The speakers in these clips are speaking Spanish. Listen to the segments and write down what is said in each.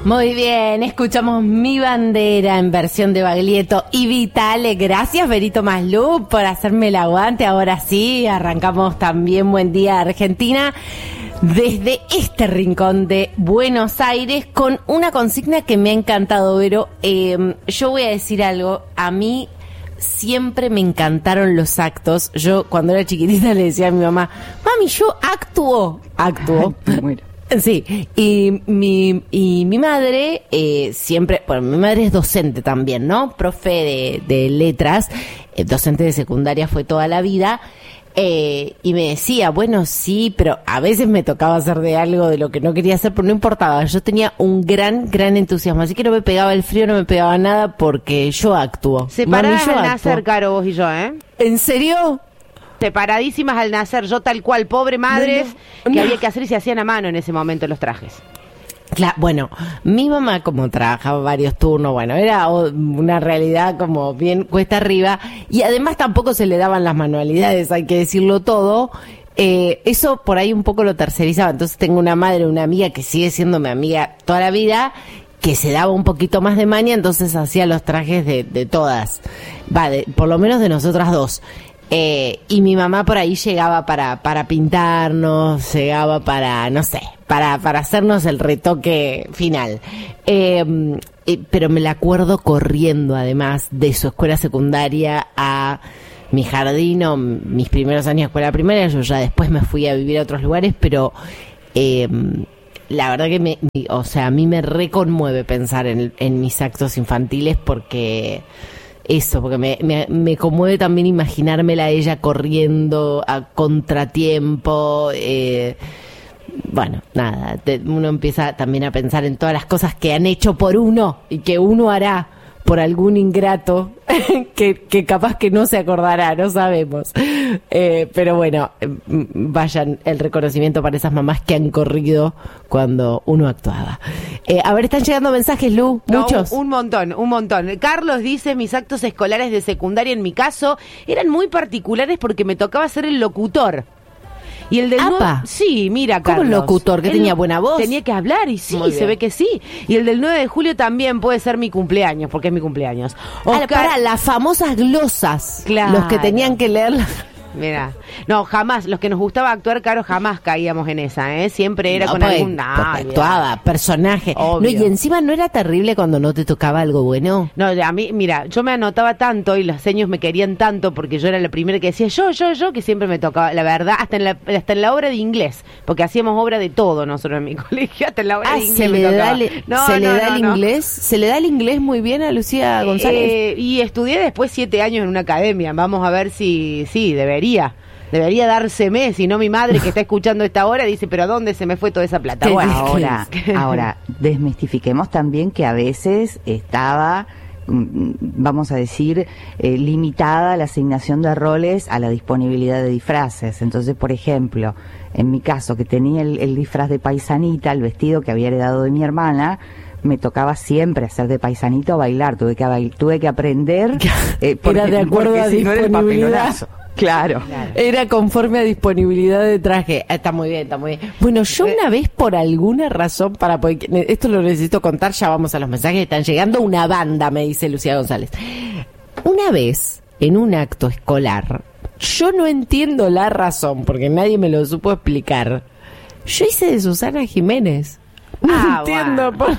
Muy bien, escuchamos Mi Bandera en versión de Baglietto y Vitale. Gracias, Berito Maslup, por hacerme el aguante. Ahora sí, arrancamos también Buen Día Argentina desde este rincón de Buenos Aires con una consigna que me ha encantado, Vero. Yo voy a decir algo, a mí siempre me encantaron los actos. Yo cuando era chiquitita le decía a mi mamá, mami, yo actúo. Bueno. Sí, y mi madre siempre, bueno, mi madre es docente también, ¿no? Profe de letras, docente de secundaria fue toda la vida, y me decía, bueno, sí, pero a veces me tocaba hacer de algo de lo que no quería hacer, pero no importaba, yo tenía un gran entusiasmo, así que no me pegaba el frío, no me pegaba nada porque yo actúo. Separadas al nacer, Caro, vos y yo, ¿eh? ¿En serio? Separadísimas al nacer, yo tal cual, pobre madres, que había que hacer y se hacían a mano en ese momento los trajes. Claro, bueno, mi mamá como trabajaba varios turnos, bueno, era una realidad como bien cuesta arriba y además tampoco se le daban las manualidades, hay que decirlo todo. Eso por ahí un poco lo tercerizaba, entonces tengo una madre, una amiga que sigue siendo mi amiga toda la vida, que se daba un poquito más de maña, entonces hacía los trajes de todas, por lo menos de nosotras dos. Y mi mamá por ahí llegaba para pintarnos, llegaba para, no sé, para hacernos el retoque final. Pero me la acuerdo corriendo además de su escuela secundaria a mi jardín o mis primeros años de escuela primaria. Yo ya después me fui a vivir a otros lugares, pero la verdad que a mí me reconmueve pensar en mis actos infantiles porque me conmueve también imaginármela a ella corriendo a contratiempo. Bueno, nada, uno empieza también a pensar en todas las cosas que han hecho por uno y que uno hará por algún ingrato que capaz que no se acordará, no sabemos. Pero bueno, vayan el reconocimiento para esas mamás que han corrido cuando uno actuaba. A ver, están llegando mensajes, Lu, muchos. No, un montón. Carlos dice, mis actos escolares de secundaria en mi caso eran muy particulares porque me tocaba ser el locutor. Y el del sí, mira, Carlos. ¿Cómo el locutor? ¿Que tenía buena voz? Tenía que hablar y sí, se ve que sí. Y el del 9 de julio también puede ser mi cumpleaños, porque es mi cumpleaños. Para las famosas glosas. Claro. Los que tenían que leerlas. Mira, no, jamás, los que nos gustaba actuar, Caro, jamás caíamos en esa, ¿eh? Siempre era con algún... actuaba, personaje. Obvio. No, y encima no era terrible cuando no te tocaba algo bueno. No, a mí, mira, yo me anotaba tanto y los seños me querían tanto porque yo era la primera que decía yo, que siempre me tocaba, la verdad, hasta en la obra de inglés, porque hacíamos obra de todo nosotros en mi colegio, hasta en la obra de inglés me tocaba. ¿Se le da el inglés muy bien a Lucía González? Y estudié después 7 años en una academia, vamos a ver si debería dárseme, si no mi madre que está escuchando esta hora dice, pero ¿a dónde se me fue toda esa plata? Bueno, ahora, desmistifiquemos también que a veces estaba, vamos a decir, limitada la asignación de roles a la disponibilidad de disfraces. Entonces, por ejemplo, en mi caso, que tenía el disfraz de paisanita, el vestido que había heredado de mi hermana, me tocaba siempre hacer de paisanito o bailar, tuve que aprender era de acuerdo a si no era el disponibilidad. papelonazo. Claro. Era conforme a disponibilidad de traje. Está muy bien. Bueno, yo una vez por alguna razón, esto lo necesito contar, ya vamos a los mensajes que están llegando, una banda, me dice Lucía González. Una vez, en un acto escolar, yo no entiendo la razón, porque nadie me lo supo explicar, yo hice de Susana Jiménez. No entiendo. Bueno.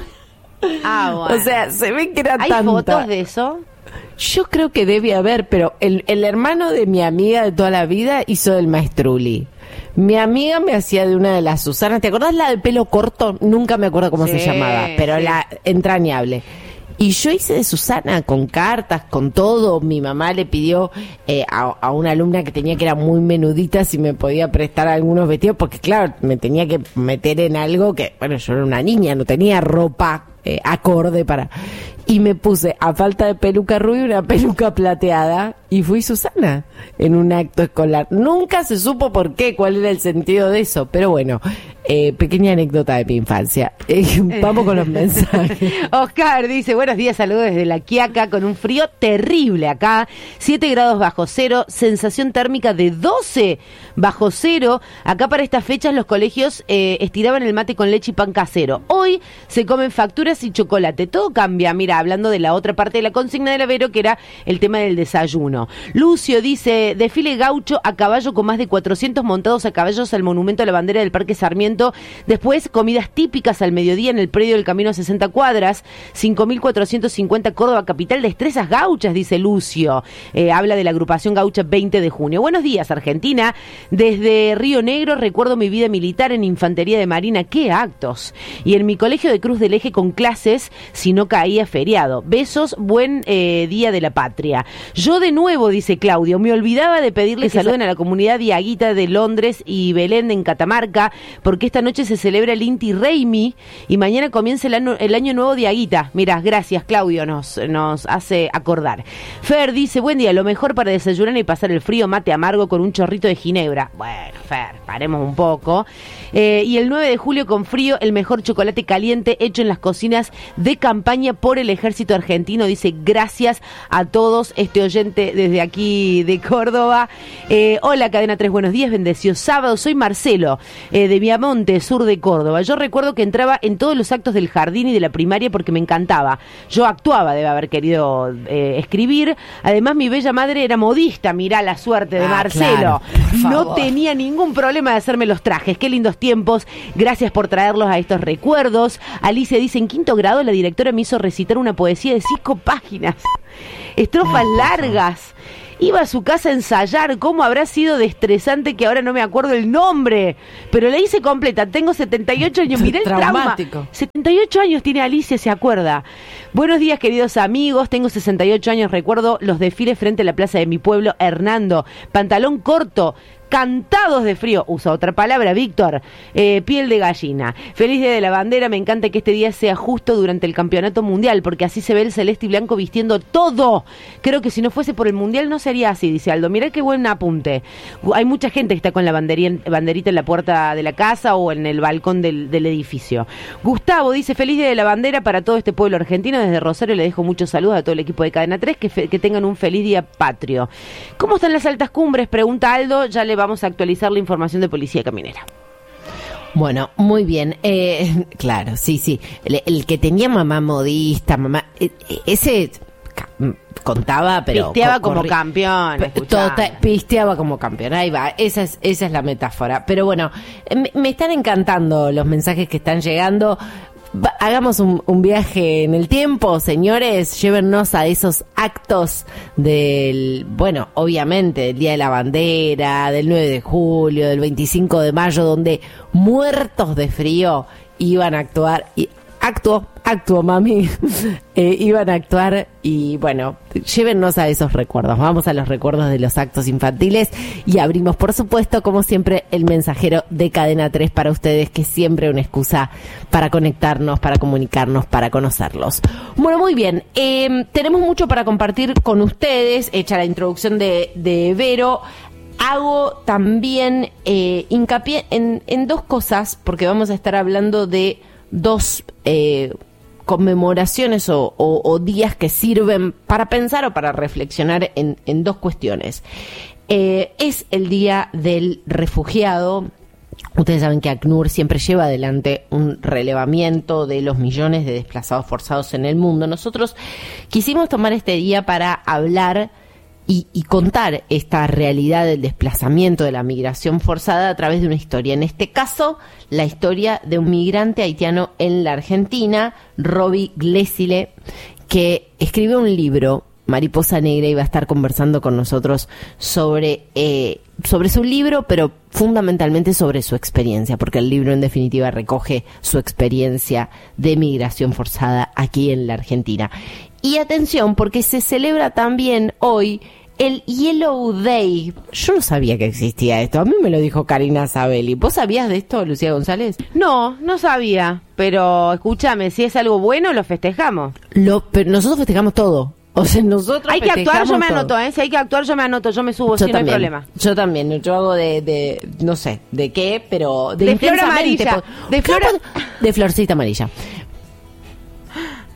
O sea, se ve que era tanta. ¿Hay fotos de eso? Yo creo que debe haber, pero el hermano de mi amiga de toda la vida hizo del Maestruli. Mi amiga me hacía de una de las Susanas. ¿Te acordás la del pelo corto? Nunca me acuerdo cómo se llamaba, pero la entrañable. Y yo hice de Susana con cartas, con todo. Mi mamá le pidió a una alumna que era muy menudita si me podía prestar algunos vestidos, porque claro, me tenía que meter en algo que, bueno, yo era una niña, no tenía ropa acorde para... Y me puse, a falta de peluca rubia, una peluca plateada y fui Susana en un acto escolar. Nunca se supo por qué, cuál era el sentido de eso, pero bueno, pequeña anécdota de mi infancia. Vamos con los mensajes. Oscar dice, buenos días, saludos desde La Quiaca, con un frío terrible acá, 7 grados bajo cero, sensación térmica de 12 bajo cero. Acá para estas fechas los colegios estiraban el mate con leche y pan casero. Hoy se comen facturas y chocolate. Todo cambia. Mira, hablando de la otra parte de la consigna del Avero, que era el tema del desayuno. Lucio dice, desfile gaucho a caballo con más de 400 montados a caballos al monumento a la bandera del Parque Sarmiento. Después, comidas típicas al mediodía en el predio del Camino a 60 cuadras. 5.450 Córdoba capital, destrezas gauchas, dice Lucio. Habla de la agrupación gaucha 20 de junio. Buenos días, Argentina. Desde Río Negro recuerdo mi vida militar en Infantería de Marina. ¡Qué actos! Y en mi colegio de Cruz del Eje con clases si no caía feriado. Besos, buen Día de la Patria. Yo de nuevo, dice Claudio, me olvidaba de pedirle que saluden a la comunidad Diaguita de Londres y Belén en Catamarca, porque esta noche se celebra el Inti Raymi y mañana comienza el año nuevo Diaguita. Mirá, gracias Claudio, nos hace acordar. Fer dice, buen día, lo mejor para desayunar y pasar el frío, mate amargo con un chorrito de ginebra. Bueno, Fer, paremos un poco. Y el 9 de julio con frío, el mejor chocolate caliente hecho en las cocinas de campaña por el Ejército Argentino. Dice, gracias a todos, este oyente desde aquí de Córdoba. Hola, Cadena 3, buenos días, bendecido sábado. Soy Marcelo, de Viamonte, sur de Córdoba. Yo recuerdo que entraba en todos los actos del jardín y de la primaria porque me encantaba. Yo actuaba, debe haber querido escribir. Además, mi bella madre era modista. Mirá la suerte de Marcelo. Claro, no tenía ningún problema de hacerme los trajes. Qué lindos tiempos. Gracias por traerlos a estos recuerdos. Alicia dice, en 5º grado la directora me hizo recitar una poesía de 5 páginas. Estrofas largas. Iba a su casa a ensayar. ¿Cómo habrá sido de estresante que ahora no me acuerdo el nombre? Pero la hice completa. Tengo 78 años. Mirá el trauma. 78 años tiene Alicia, se acuerda. Buenos días, queridos amigos. Tengo 68 años. Recuerdo los desfiles frente a la plaza de mi pueblo, Hernando. Pantalón corto, cantados de frío, usa otra palabra, Víctor, piel de gallina. Feliz Día de la Bandera, me encanta que este día sea justo durante el campeonato mundial, porque así se ve el celeste y blanco vistiendo todo. Creo que si no fuese por el mundial no sería así, dice Aldo. Mirá qué buen apunte. Hay mucha gente que está con la banderita en la puerta de la casa o en el balcón del edificio. Gustavo dice, feliz Día de la Bandera para todo este pueblo argentino. Desde Rosario le dejo muchos saludos a todo el equipo de Cadena 3, que tengan un feliz día patrio. ¿Cómo están las altas cumbres? Pregunta Aldo. Ya le vamos a actualizar la información de Policía Caminera. Bueno, muy bien. Claro, sí. El que tenía mamá modista, ese contaba, pero pisteaba como campeón. Pisteaba como campeón. Ahí va, esa es la metáfora. Pero bueno, me están encantando los mensajes que están llegando. Hagamos un viaje en el tiempo, señores, llévennos a esos actos obviamente, del Día de la Bandera, del 9 de julio, del 25 de mayo, donde muertos de frío iban a actuar, actuó mami, iban a actuar y bueno, llévennos a esos recuerdos. Vamos a los recuerdos de los actos infantiles y abrimos, por supuesto, como siempre, el mensajero de Cadena 3 para ustedes, que es siempre una excusa para conectarnos, para comunicarnos, para conocerlos. Bueno, muy bien, tenemos mucho para compartir con ustedes, hecha la introducción de Vero. Hago también hincapié en dos cosas, porque vamos a estar hablando de dos conmemoraciones o días que sirven para pensar o para reflexionar en dos cuestiones. Es el Día del Refugiado. Ustedes saben que ACNUR siempre lleva adelante un relevamiento de los millones de desplazados forzados en el mundo. Nosotros quisimos tomar este día para hablar y contar esta realidad del desplazamiento, de la migración forzada a través de una historia. En este caso, la historia de un migrante haitiano en la Argentina, Roby Glesile, que escribió un libro, Mariposa Negra, y va a estar conversando con nosotros sobre su libro, pero fundamentalmente sobre su experiencia, porque el libro en definitiva recoge su experiencia de migración forzada aquí en la Argentina. Y atención, porque se celebra también hoy el Yellow Day. Yo no sabía que existía esto. A mí me lo dijo Karina Sabelli. ¿Vos sabías de esto, Lucía González? No sabía. Pero escúchame, si es algo bueno, lo festejamos. Pero nosotros festejamos todo. O sea, nosotros hay que actuar, yo me anoto, Si hay que actuar, yo me anoto. Yo me subo, si no hay problema. Yo también. Yo hago de no sé, de qué, pero de flor amarilla. De florcita amarilla.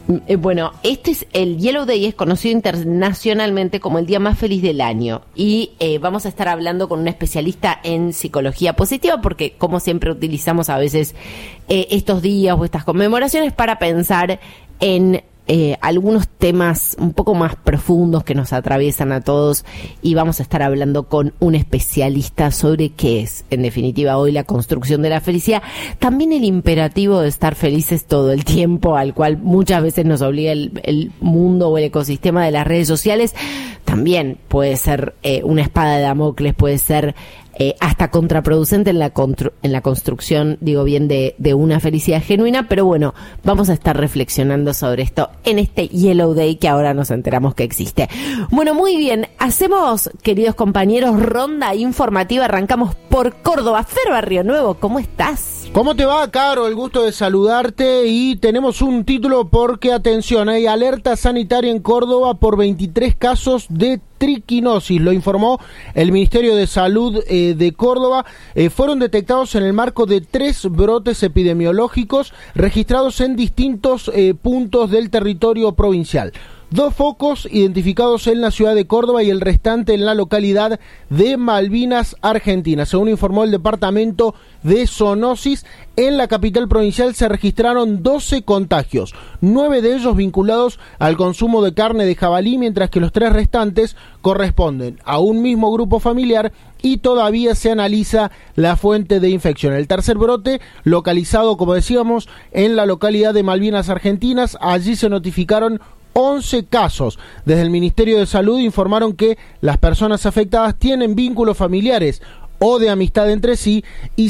Bueno, este es el Yellow Day, es conocido internacionalmente como el día más feliz del año y vamos a estar hablando con un especialista en psicología positiva porque como siempre utilizamos a veces estos días o estas conmemoraciones para pensar en algunos temas un poco más profundos que nos atraviesan a todos y vamos a estar hablando con un especialista sobre qué es, en definitiva, hoy la construcción de la felicidad, también el imperativo de estar felices todo el tiempo, al cual muchas veces nos obliga el mundo o el ecosistema de las redes sociales, también puede ser una espada de Damocles, puede ser hasta contraproducente en la construcción, digo bien, de una felicidad genuina, pero bueno, vamos a estar reflexionando sobre esto en este Yellow Day que ahora nos enteramos que existe. Bueno, muy bien, hacemos, queridos compañeros, ronda informativa, arrancamos por Córdoba. Fer Barrio Nuevo, ¿cómo estás? ¿Cómo te va, Caro? El gusto de saludarte y tenemos un título porque, atención, hay alerta sanitaria en Córdoba por 23 casos de triquinosis, lo informó el Ministerio de Salud de Córdoba. Fueron detectados en el marco de 3 brotes epidemiológicos registrados en distintos puntos del territorio provincial. 2 focos identificados en la ciudad de Córdoba y el restante en la localidad de Malvinas, Argentina. Según informó el departamento de zoonosis, en la capital provincial se registraron 12 contagios, 9 de ellos vinculados al consumo de carne de jabalí, mientras que los 3 restantes corresponden a un mismo grupo familiar y todavía se analiza la fuente de infección. El tercer brote, localizado, como decíamos, en la localidad de Malvinas Argentinas, allí se notificaron 11 casos. Desde el Ministerio de Salud informaron que las personas afectadas tienen vínculos familiares o de amistad entre sí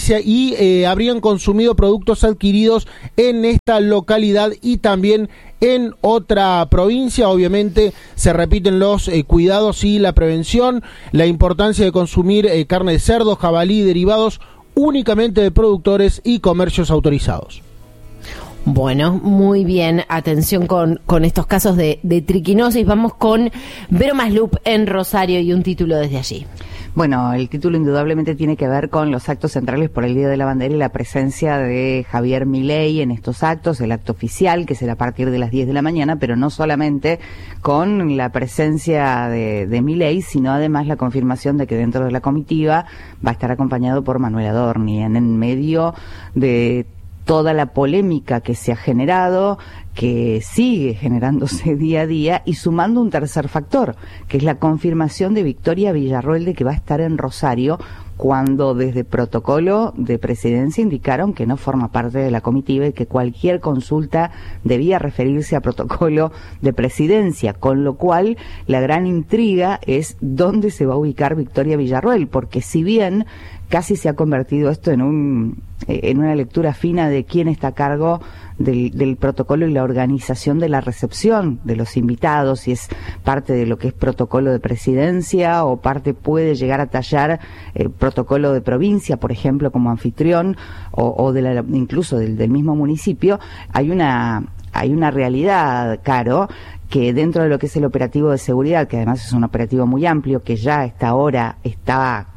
y habrían consumido productos adquiridos en esta localidad y también en otra provincia. Obviamente se repiten los cuidados y la prevención, la importancia de consumir carne de cerdo, jabalí y derivados únicamente de productores y comercios autorizados. Bueno, muy bien, atención con estos casos de triquinosis. Vamos con Vero Maslup en Rosario y un título desde allí. Bueno, el título indudablemente tiene que ver con los actos centrales por el Día de la Bandera y la presencia de Javier Milei en estos actos, el acto oficial que será a partir de las 10 de la mañana, pero no solamente con la presencia de Milei, sino además la confirmación de que dentro de la comitiva va a estar acompañado por Manuel Adorni en medio de toda la polémica que se ha generado, que sigue generándose día a día, y sumando un tercer factor, que es la confirmación de Victoria Villarroel de que va a estar en Rosario, cuando desde protocolo de presidencia indicaron que no forma parte de la comitiva y que cualquier consulta debía referirse a protocolo de presidencia, con lo cual la gran intriga es dónde se va a ubicar Victoria Villarroel, porque si bien casi se ha convertido esto en una lectura fina de quién está a cargo del protocolo y la organización de la recepción de los invitados, si es parte de lo que es protocolo de presidencia o parte puede llegar a tallar protocolo de provincia, por ejemplo, como anfitrión o incluso del mismo municipio. Hay una realidad, Caro, que dentro de lo que es el operativo de seguridad, que además es un operativo muy amplio, que ya a esta hora está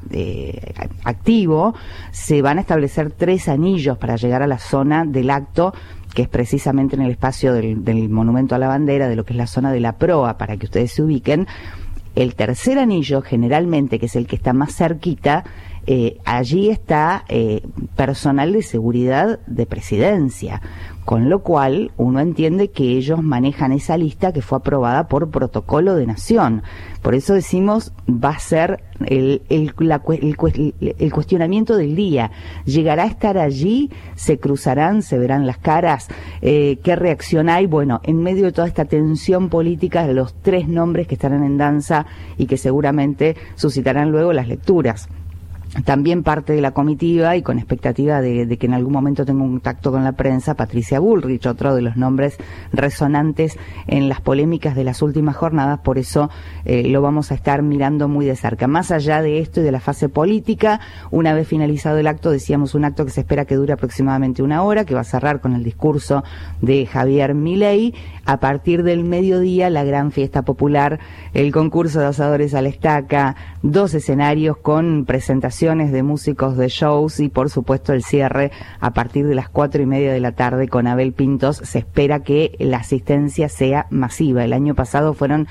activo, se van a establecer 3 anillos para llegar a la zona del acto, que es precisamente en el espacio del Monumento a la Bandera, de lo que es la zona de la proa, para que ustedes se ubiquen. El tercer anillo, generalmente, que es el que está más cerquita, allí está personal de seguridad de presidencia, con lo cual uno entiende que ellos manejan esa lista que fue aprobada por protocolo de nación. Por eso decimos, va a ser el cuestionamiento del día. ¿Llegará a estar allí? ¿Se cruzarán? ¿Se verán las caras? ¿Qué reacción hay? Bueno, en medio de toda esta tensión política, los 3 nombres que estarán en danza y que seguramente suscitarán luego las lecturas. También parte de la comitiva y con expectativa de que en algún momento tenga un contacto con la prensa, Patricia Bullrich, otro de los nombres resonantes en las polémicas de las últimas jornadas. Por eso lo vamos a estar mirando muy de cerca. Más allá de esto y de la fase política, una vez finalizado el acto, decíamos un acto que se espera que dure aproximadamente 1 hora, que va a cerrar con el discurso de Javier Milei. A partir del mediodía, la gran fiesta popular, el concurso de asadores a la estaca, 2 escenarios con presentación actuaciones de músicos de shows y por supuesto el cierre a partir de las 4:30 de la tarde con Abel Pintos. Se espera que la asistencia sea masiva. El año pasado fueron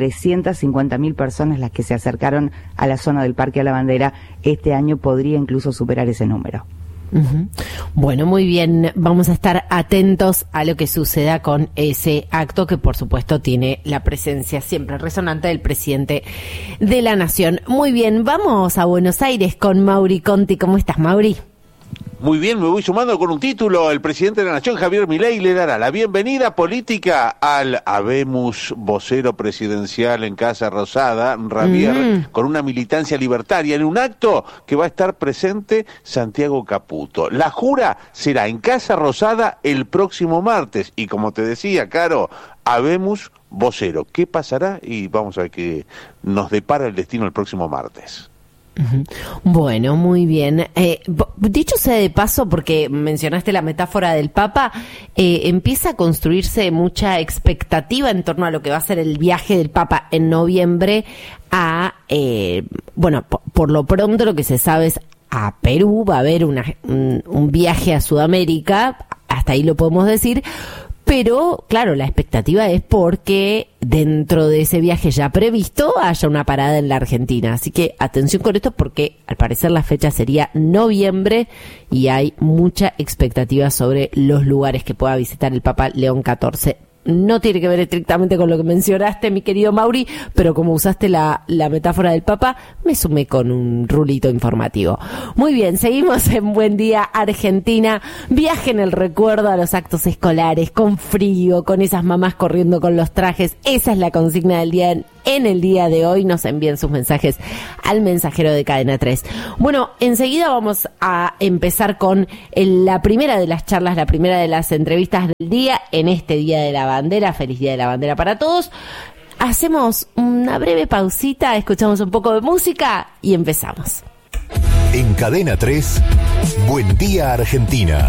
350.000 personas las que se acercaron a la zona del Parque a la Bandera. Este año podría incluso superar ese número. Uh-huh. Bueno, muy bien, vamos a estar atentos a lo que suceda con ese acto que por supuesto tiene la presencia siempre resonante del presidente de la Nación. Muy bien, vamos a Buenos Aires con Mauri Conti. ¿Cómo estás, Mauri? Muy bien, me voy sumando con un título. El presidente de la Nación, Javier Milei, le dará la bienvenida política al habemos vocero presidencial en Casa Rosada, Javier, con una militancia libertaria, en un acto que va a estar presente Santiago Caputo. La jura será en Casa Rosada el próximo martes. Y como te decía, Caro, habemos vocero. ¿Qué pasará? Y vamos a ver qué nos depara el destino el próximo martes. Bueno, muy bien. Dicho sea de paso, porque mencionaste la metáfora del Papa, empieza a construirse mucha expectativa en torno a lo que va a ser el viaje del Papa en noviembre a, bueno, por lo pronto lo que se sabe es a Perú, va a haber un viaje a Sudamérica, hasta ahí lo podemos decir. Pero, claro, la expectativa es porque dentro de ese viaje ya previsto haya una parada en la Argentina. Así que atención con esto porque al parecer la fecha sería noviembre y hay mucha expectativa sobre los lugares que pueda visitar el Papa León XIV. No tiene que ver estrictamente con lo que mencionaste, mi querido Mauri, pero como usaste la metáfora del Papa, me sumé con un rulito informativo. Muy bien, seguimos en Buen Día Argentina. Viaje en el recuerdo a los actos escolares, con frío, con esas mamás corriendo con los trajes. Esa es la consigna del día. En el día de hoy nos envíen sus mensajes al mensajero de Cadena 3. Bueno, enseguida vamos a empezar con la primera de las charlas, la primera de las entrevistas del día, en este Día de la Bandera. Feliz Día de la Bandera para todos. Hacemos una breve pausita, escuchamos un poco de música y empezamos. En Cadena 3, Buen Día Argentina.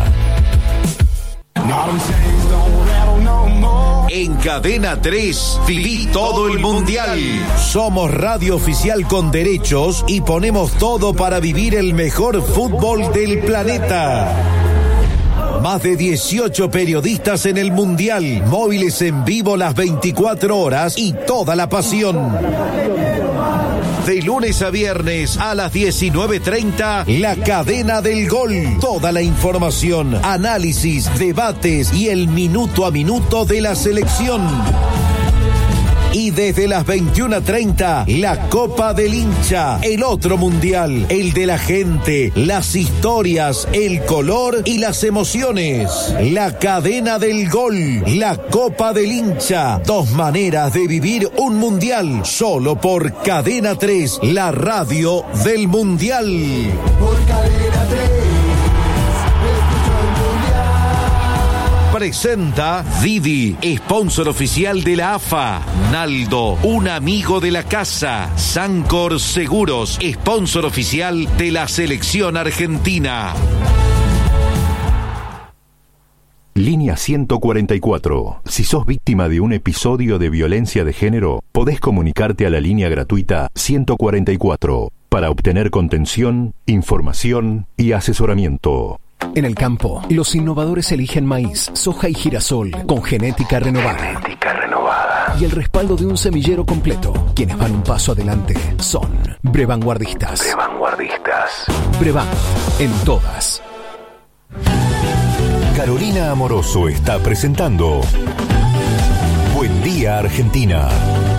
En Cadena 3, viví todo el Mundial. Somos radio oficial con derechos y ponemos todo para vivir el mejor fútbol del planeta. Más de 18 periodistas en el Mundial, móviles en vivo las 24 horas y toda la pasión. De lunes a viernes a las 19:30, La Cadena del Gol. Toda la información, análisis, debates y el minuto a minuto de la selección. Y desde las 21:30, la Copa del Hincha, el otro mundial, el de la gente, las historias, el color y las emociones. La Cadena del Gol, la Copa del Hincha, 2 maneras de vivir un mundial, solo por Cadena 3, la radio del mundial. Por Cadena 3. Presenta Didi, sponsor oficial de la AFA. Naldo, un amigo de la casa. Sancor Seguros, sponsor oficial de la selección argentina. Línea 144. Si sos víctima de un episodio de violencia de género, podés comunicarte a la línea gratuita 144 para obtener contención, información y asesoramiento. En el campo, los innovadores eligen maíz, soja y girasol con genética renovada. Y el respaldo de un semillero completo. Quienes van un paso adelante son Brevanguardistas. Brevan, en todas. Carolina Amoroso está presentando Buen Día Argentina.